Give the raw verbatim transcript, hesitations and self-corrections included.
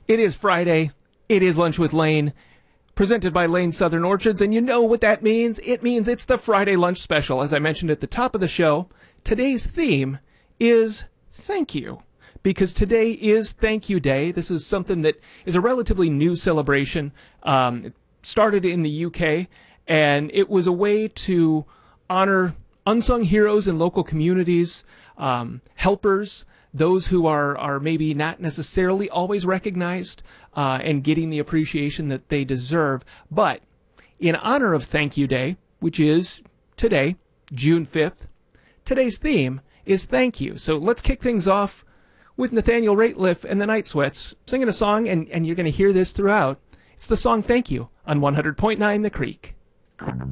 It is Friday. It is Lunch with Lane, presented by Lane Southern Orchards, and you know what that means. It means it's the Friday Lunch Special. As I mentioned at the top of the show, today's theme is thank you, because today is Thank You Day. This is something that is a relatively new celebration. Um, it started in the U K, and it was a way to honor unsung heroes in local communities, um, helpers, those who are, are maybe not necessarily always recognized uh, and getting the appreciation that they deserve. But in honor of Thank You Day, which is today, June fifth, today's theme is thank you. So let's kick things off with Nathaniel Rateliff and the Night Sweats singing a song, and, and you're going to hear this throughout. It's the song Thank You on one hundred point nine The Creek.